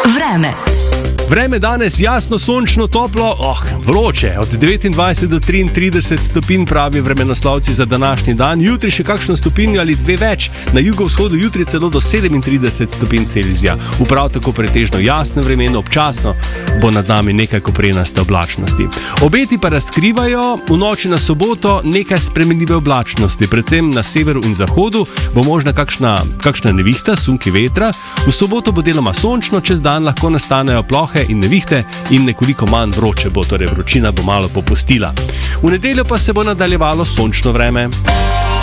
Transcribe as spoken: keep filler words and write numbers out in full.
Vreme. Vreme danes jasno, sončno, toplo, oh, vroče. Od devetindvajset do triintrideset stopinj pravi vremenoslovci za današnji dan. Jutri še kakšno stopinjo ali dve več. Na jugovzhodu jutri celo do sedemintrideset stopinj Celzija. V prav tako pretežno jasnem vremenu, občasno bo nad nami nekaj koprenaste oblačnosti. Obeti pa razkrivajo v noči na soboto nekaj spremenljive oblačnosti. Predvsem na severu in zahodu bo možna kakšna, kakšna nevihta, sunki vetra. V soboto bo deloma sončno, čez dan lahko nastanejo plohe in nevihte in nekoliko manj vroče bo, torej vročina bo malo popustila. V nedeljo pa se bo nadaljevalo sončno vreme.